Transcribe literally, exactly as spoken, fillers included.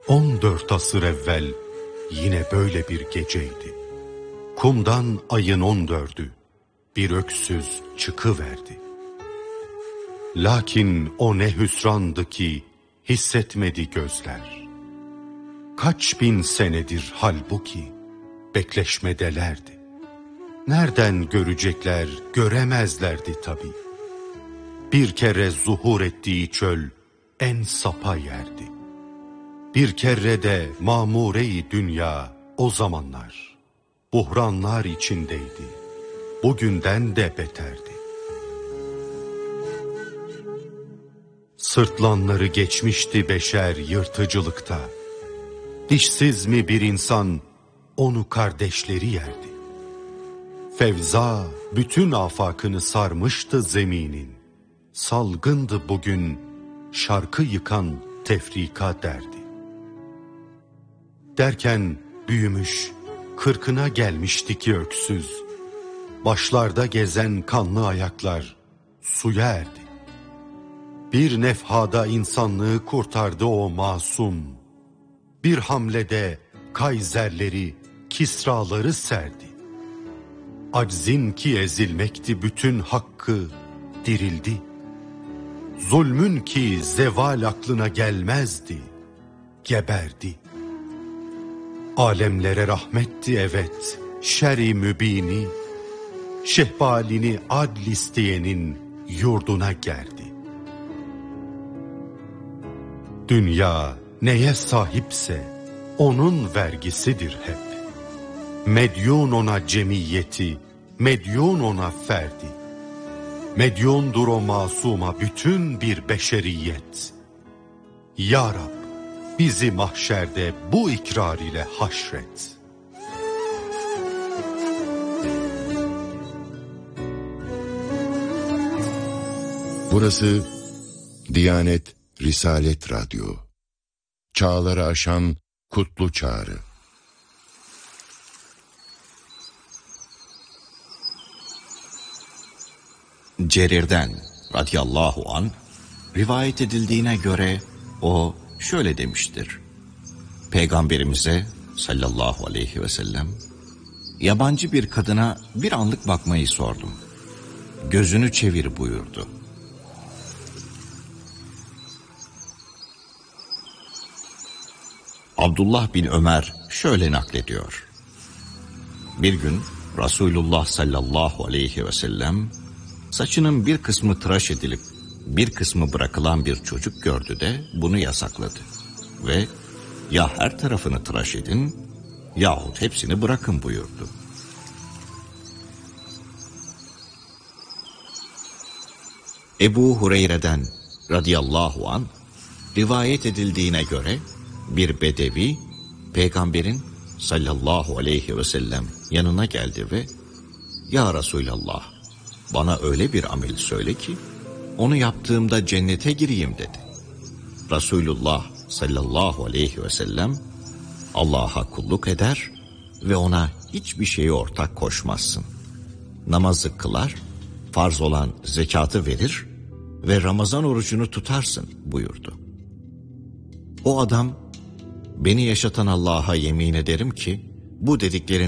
on dört asır evvel yine böyle bir geceydi. Kumdan ayın on dördü bir öksüz çıkıverdi. Lakin o ne hüsrandı ki hissetmedi gözler. Kaç bin senedir halbuki bekleşmedelerdi. Nereden görecekler, göremezlerdi tabii. Bir kere zuhur ettiği çöl en sapa yerdi. Bir kere de mamure-i dünya o zamanlar buhranlar içindeydi. Bugünden de beterdi. Sırtlanları geçmişti beşer yırtıcılıkta. Dişsiz mi bir insan onu kardeşleri yerdi. Fevza bütün afakını sarmıştı zeminin. Salgındı bugün şarkı yıkan tefrika derdi. Derken büyümüş, kırkına gelmişti ki öksüz. Başlarda gezen kanlı ayaklar suya erdi. Bir nefhada insanlığı kurtardı o masum. Bir hamlede Kayserleri, Kisraları serdi. Aczin ki ezilmekti bütün hakkı dirildi. Zulmün ki zeval aklına gelmezdi, geberdi. Alemlere rahmetti evet, şer-i mübini, şehbalini adl isteyenin yurduna gerdi. Dünya neye sahipse onun vergisidir hep. Medyun ona cemiyeti, medyun ona ferdi. Medyundur o masuma bütün bir beşeriyet. Ya Rab, bizi mahşerde bu ikrar ile haşret. Burası Diyanet Risalet Radyo. Çağları aşan kutlu çağrı. Cerir'den radıyallahu an rivayet edildiğine göre o şöyle demiştir. Peygamberimize sallallahu aleyhi ve sellem yabancı bir kadına bir anlık bakmayı sordum. Gözünü çevir buyurdu. Abdullah bin Ömer şöyle naklediyor. Bir gün Resulullah sallallahu aleyhi ve sellem saçının bir kısmı tıraş edilip bir kısmı bırakılan bir çocuk gördü de bunu yasakladı. Ve ya her tarafını tıraş edin yahut hepsini bırakın buyurdu. Ebu Hureyre'den radıyallahu an rivayet edildiğine göre bir bedevi peygamberin sallallahu aleyhi ve sellem yanına geldi ve ya Resulallah bana öyle bir amel söyle ki onu yaptığımda cennete gireyim dedi. Resulullah sallallahu aleyhi ve sellem Allah'a kulluk eder ve ona hiçbir şeyi ortak koşmazsın. Namazı kılar, farz olan zekatı verir ve Ramazan orucunu tutarsın buyurdu. O adam beni yaşatan Allah'a yemin ederim ki bu dediklerin